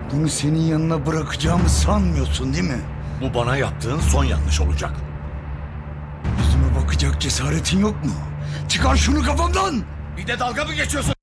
Bunu senin yanına bırakacağımı sanmıyorsun değil mi? Bu bana yaptığın son yanlış olacak. Yüzüme bakacak cesaretin yok mu? Çıkar şunu kafamdan! Bir de dalga mı geçiyorsun?